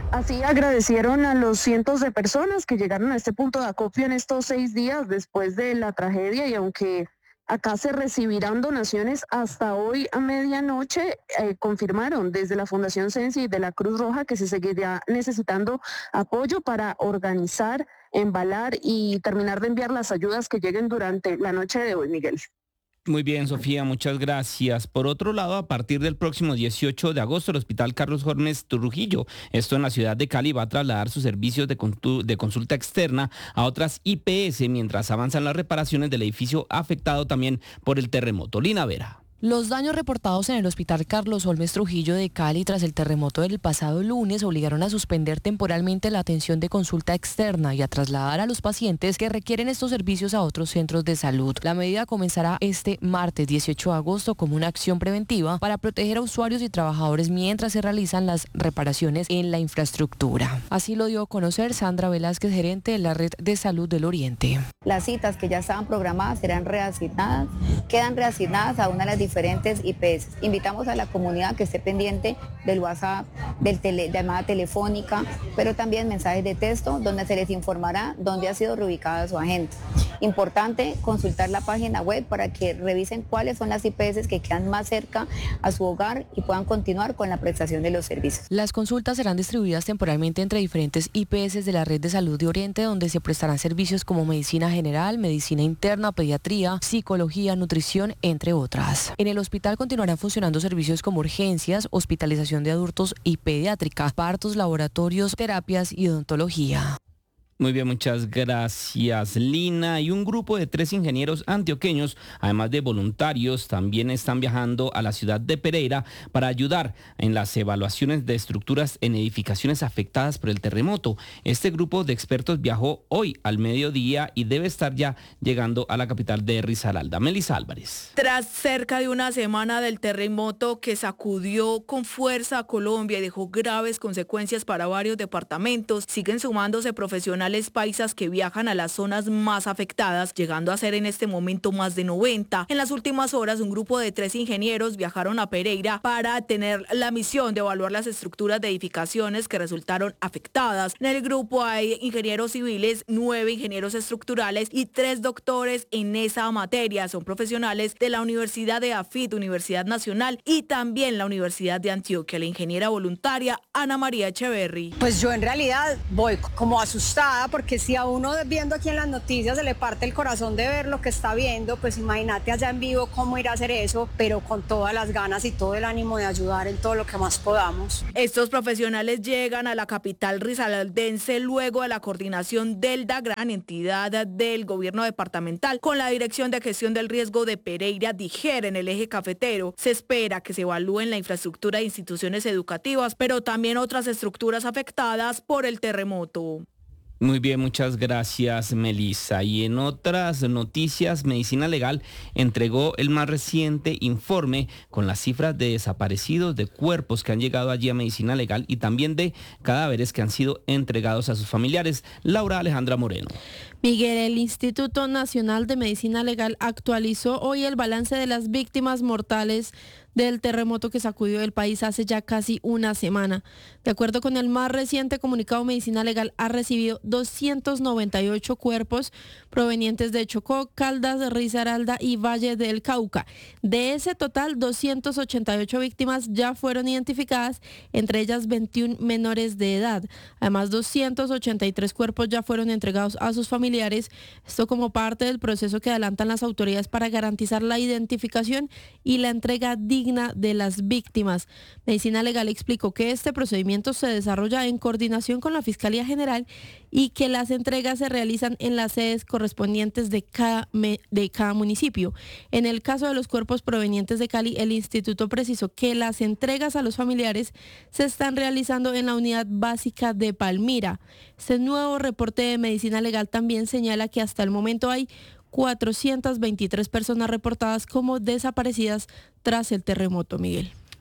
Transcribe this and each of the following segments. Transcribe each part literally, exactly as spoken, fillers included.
Así agradecieron a los cientos de personas que llegaron a este punto de acopio en estos seis días después de la tragedia, y aunque acá se recibirán donaciones hasta hoy a medianoche, eh, confirmaron desde la Fundación Sensi y de la Cruz Roja que se seguirá necesitando apoyo para organizar, embalar y terminar de enviar las ayudas que lleguen durante la noche de hoy, Miguel. Muy bien, Sofía, muchas gracias. Por otro lado, a partir del próximo dieciocho de agosto, el Hospital Carlos Jormes Trujillo, esto en la ciudad de Cali, va a trasladar sus servicios de, contu- de consulta externa a otras I P S mientras avanzan las reparaciones del edificio afectado también por el terremoto. Lina Vera. Los daños reportados en el Hospital Carlos Holmes Trujillo de Cali tras el terremoto del pasado lunes obligaron a suspender temporalmente la atención de consulta externa y a trasladar a los pacientes que requieren estos servicios a otros centros de salud. La medida comenzará este martes dieciocho de agosto como una acción preventiva para proteger a usuarios y trabajadores mientras se realizan las reparaciones en la infraestructura. Así lo dio a conocer Sandra Velázquez, gerente de la Red de Salud del Oriente. Las citas que ya estaban programadas serán reasignadas, quedan reasignadas a una de las diferentes I P S. Invitamos a la comunidad que esté pendiente del WhatsApp, del tele, de llamada telefónica, pero también mensajes de texto donde se les informará dónde ha sido reubicada su agente. Importante consultar la página web para que revisen cuáles son las I P S que quedan más cerca a su hogar y puedan continuar con la prestación de los servicios. Las consultas serán distribuidas temporalmente entre diferentes I P S de la Red de Salud de Oriente, donde se prestarán servicios como medicina general, medicina interna, pediatría, psicología, nutrición, entre otras. En el hospital continuarán funcionando servicios como urgencias, hospitalización de adultos y pediátrica, partos, laboratorios, terapias y odontología. Muy bien, muchas gracias, Lina. Y un grupo de tres ingenieros antioqueños, además de voluntarios, también están viajando a la ciudad de Pereira para ayudar en las evaluaciones de estructuras en edificaciones afectadas por el terremoto. Este grupo de expertos viajó hoy al mediodía y debe estar ya llegando a la capital de Risaralda. Melissa Álvarez. Tras cerca de una semana del terremoto que sacudió con fuerza a Colombia y dejó graves consecuencias para varios departamentos, siguen sumándose profesionales paisas que viajan a las zonas más afectadas, llegando a ser en este momento más de noventa. En las últimas horas, un grupo de tres ingenieros viajaron a Pereira para tener la misión de evaluar las estructuras de edificaciones que resultaron afectadas. En el grupo hay ingenieros civiles, nueve ingenieros estructurales y tres doctores en esa materia. Son profesionales de la Universidad de AFIT, Universidad Nacional, y también la Universidad de Antioquia. La ingeniera voluntaria Ana María Echeverry. Pues yo en realidad voy como asustada, porque si a uno viendo aquí en las noticias se le parte el corazón de ver lo que está viendo, pues imagínate allá en vivo cómo ir a hacer eso, pero con todas las ganas y todo el ánimo de ayudar en todo lo que más podamos. Estos profesionales llegan a la capital risaraldense luego de la coordinación del DAGRAN, entidad del gobierno departamental, con la Dirección de Gestión del Riesgo de Pereira, DIGER, en el eje cafetero. Se espera que se evalúen la infraestructura de instituciones educativas, pero también otras estructuras afectadas por el terremoto. Muy bien, muchas gracias, Melissa. Y en otras noticias, Medicina Legal entregó el más reciente informe con las cifras de desaparecidos, de cuerpos que han llegado allí a Medicina Legal y también de cadáveres que han sido entregados a sus familiares. Laura Alejandra Moreno. Miguel, el Instituto Nacional de Medicina Legal actualizó hoy el balance de las víctimas mortales del terremoto que sacudió el país hace ya casi una semana. De acuerdo con el más reciente comunicado, Medicina Legal ha recibido doscientos noventa y ocho cuerpos provenientes de Chocó, Caldas, Risaralda y Valle del Cauca. De ese total, doscientas ochenta y ocho víctimas ya fueron identificadas, entre ellas veintiún menores de edad. Además, doscientos ochenta y tres cuerpos ya fueron entregados a sus familiares, esto como parte del proceso que adelantan las autoridades para garantizar la identificación y la entrega digna de las víctimas. Medicina Legal explicó que este procedimiento se desarrolla en coordinación con la Fiscalía General y que las entregas se realizan en las sedes correspondientes de cada, de cada municipio. En el caso de los cuerpos provenientes de Cali, el instituto precisó que las entregas a los familiares se están realizando en la unidad básica de Palmira. Este nuevo reporte de Medicina Legal también señala que hasta el momento hay cuatrocientas veintitrés personas reportadas como desaparecidas tras el terremoto, Miguel.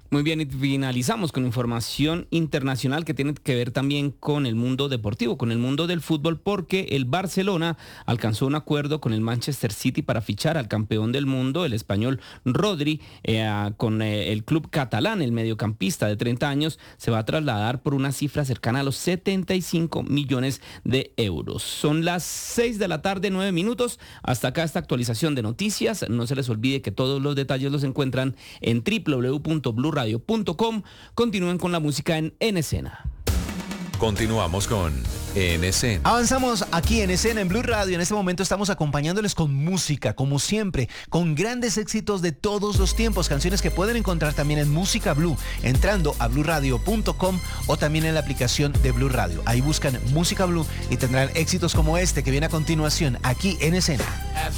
Muy bien, y finalizamos con información internacional que tiene que ver también con el mundo deportivo, con el mundo del fútbol, porque el Barcelona alcanzó un acuerdo con el Manchester City para fichar al campeón del mundo, el español Rodri, eh, con eh, el club catalán. El mediocampista de treinta años se va a trasladar por una cifra cercana a los setenta y cinco millones de euros. Son las seis de la tarde, nueve minutos. Hasta acá esta actualización de noticias. No se les olvide que todos los detalles los encuentran en doble u doble u doble u punto blue radio punto com. Continúen con la música en En Escena. Continuamos con En Escena. Avanzamos aquí en Escena en Blue Radio. En este momento estamos acompañándoles con música, como siempre, con grandes éxitos de todos los tiempos, canciones que pueden encontrar también en Música Blue, entrando a blue radio punto com o también en la aplicación de Blue Radio. Ahí buscan Música Blue y tendrán éxitos como este que viene a continuación aquí en Escena.